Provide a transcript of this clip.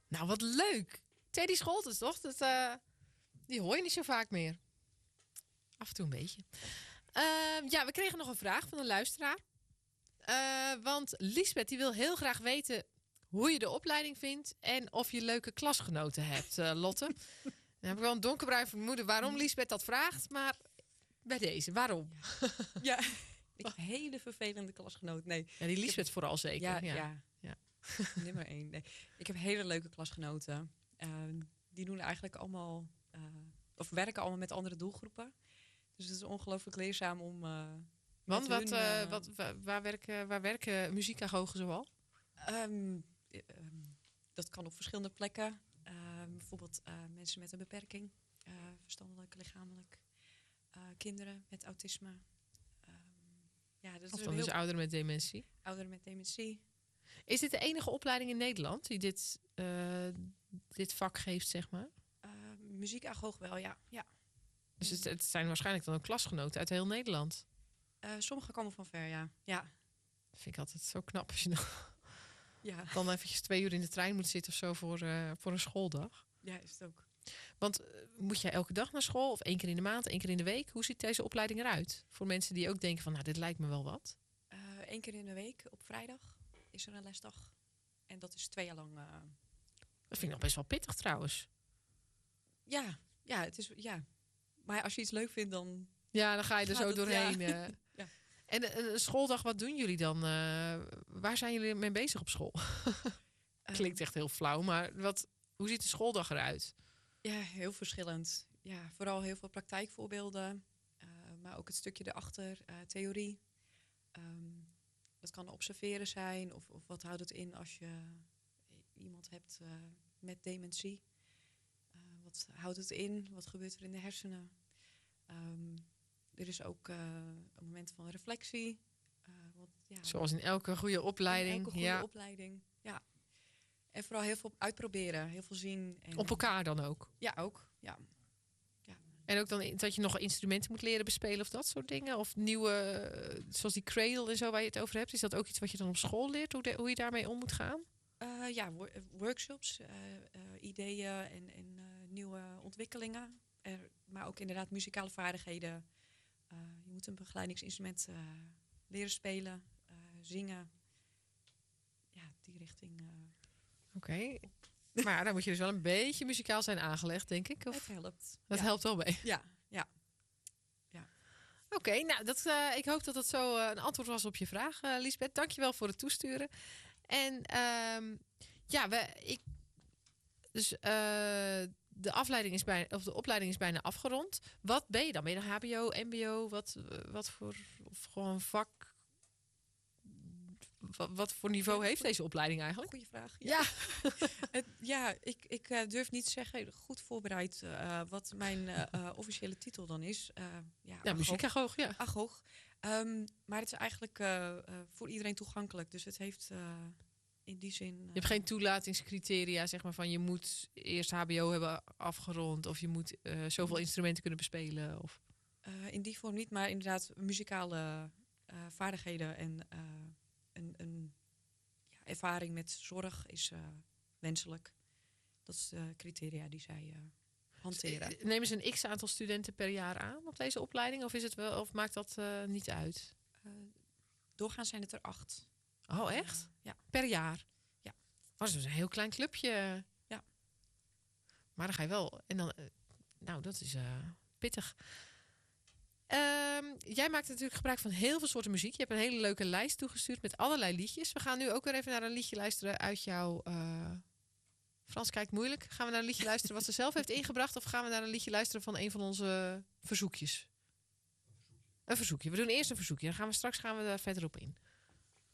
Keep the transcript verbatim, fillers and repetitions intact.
Nou, wat leuk. Teddy Scholtens, toch? Dat, uh, die hoor je niet zo vaak meer. Af en toe een beetje. Uh, ja, we kregen nog een vraag van een luisteraar. Uh, want Liesbeth die wil heel graag weten hoe je de opleiding vindt en of je leuke klasgenoten hebt, uh, Lotte. Dan heb ik wel een donkerbruin vermoeden waarom Liesbeth dat vraagt, maar bij deze, waarom? Ja, ik heb hele vervelende klasgenoten. Nee. Ja, die Liesbeth heb... vooral zeker. Ja, ja. ja. ja. Nummer één. Nee. Ik heb hele leuke klasgenoten. Uh, die doen eigenlijk allemaal, uh, of werken allemaal met andere doelgroepen. Dus het is ongelooflijk leerzaam om. Uh, Want wat, hun, uh, uh, wat, waar, waar, werken, waar werken muziekagogen zoal? Um, um, dat kan op verschillende plekken. Uh, bijvoorbeeld uh, mensen met een beperking, uh, verstandelijk, lichamelijk, uh, kinderen met autisme. Um, ja, dat of is dan heel... dus ouderen met dementie. Ouderen met dementie. Is dit de enige opleiding in Nederland die dit, uh, dit vak geeft, zeg maar? Uh, muziekagoog wel, ja. ja. Dus het, het zijn waarschijnlijk dan ook klasgenoten uit heel Nederland? Uh, sommige komen van ver, ja. ja. Dat vind ik altijd zo knap als je dan, ja. dan eventjes twee uur in de trein moet zitten of zo voor, uh, voor een schooldag. Ja, is het ook. Want uh, moet jij elke dag naar school of één keer in de maand, één keer in de week? Hoe ziet deze opleiding eruit? Voor mensen die ook denken van, nou, dit lijkt me wel wat. Eén uh, keer in de week op vrijdag is er een lesdag. En dat is twee jaar lang. Uh... Dat vind ik nog best wel pittig trouwens. Ja, ja, het is ja. Maar als je iets leuk vindt, dan. Ja, dan ga je er zo het, doorheen. Ja. Uh. ja. En een schooldag, wat doen jullie dan? Uh, waar zijn jullie mee bezig op school? Klinkt echt heel flauw, maar wat, hoe ziet de schooldag eruit? Ja, heel verschillend. Ja, vooral heel veel praktijkvoorbeelden. Uh, maar ook het stukje erachter, uh, theorie. Um, dat kan observeren zijn. Of, of wat houdt het in als je iemand hebt uh, met dementie? Uh, wat houdt het in? Wat gebeurt er in de hersenen? Um, er is ook uh, een moment van reflectie. Uh, want, ja, Zoals in elke goede opleiding. In elke goede ja. opleiding, ja. En vooral heel veel uitproberen, heel veel zien. En op elkaar dan ook? Ja, ook. Ja. ja. En ook dan dat je nog instrumenten moet leren bespelen of dat soort dingen? Of nieuwe, zoals die cradle en zo waar je het over hebt. Is dat ook iets wat je dan op school leert? Hoe, de, hoe je daarmee om moet gaan? Uh, ja, wo- workshops, uh, uh, ideeën en, en uh, nieuwe ontwikkelingen. Er, maar ook inderdaad muzikale vaardigheden. Uh, je moet een begeleidingsinstrument uh, leren spelen, uh, zingen. Ja, die richting. Uh, Oké. Okay. Maar dan moet je dus wel een beetje muzikaal zijn aangelegd, denk ik. Of? Het helpt. Dat ja. helpt wel mee. Ja, ja. ja. Oké, okay, nou, dat, uh, ik hoop dat dat zo uh, een antwoord was op je vraag, uh, Liesbeth. Dankjewel voor het toesturen. En um, ja, we, ik, dus uh, de afleiding is bijna, of de opleiding is bijna afgerond. Wat ben je dan? Ben je een H B O, M B O? Wat, wat voor, of gewoon vak? Wat, wat voor niveau heeft deze opleiding eigenlijk? Goeie vraag. Ja, ja. ja ik, ik uh, durf niet te zeggen, goed voorbereid, uh, wat mijn uh, uh, officiële titel dan is. Uh, ja, ja muziekagoog, ja. Agoog. Um, maar het is eigenlijk uh, uh, voor iedereen toegankelijk. Dus het heeft uh, in die zin... Uh, je hebt geen toelatingscriteria, zeg maar, van je moet eerst H B O hebben afgerond of je moet uh, zoveel instrumenten kunnen bespelen. Of... Uh, in die vorm niet, maar inderdaad muzikale uh, vaardigheden en uh, een, een ja, ervaring met zorg is uh, wenselijk. Dat is de criteria die zij uh, hanteren. Nemen ze een x-aantal studenten per jaar aan op deze opleiding? Of, is het wel, of maakt dat uh, niet uit? Uh, doorgaans zijn het er acht. Oh, echt? Uh, ja. Per jaar? Ja. Dat is dus een heel klein clubje. Ja. Maar dan ga je wel... En dan, uh, nou, dat is uh, pittig. Uh, jij maakt natuurlijk gebruik van heel veel soorten muziek. Je hebt een hele leuke lijst toegestuurd met allerlei liedjes. We gaan nu ook weer even naar een liedje luisteren uit jouw... Uh, Frans kijkt moeilijk. Gaan we naar een liedje luisteren wat ze zelf heeft ingebracht? Of gaan we naar een liedje luisteren van een van onze verzoekjes? Een verzoekje. We doen eerst een verzoekje. Dan gaan we straks gaan we daar verder op in.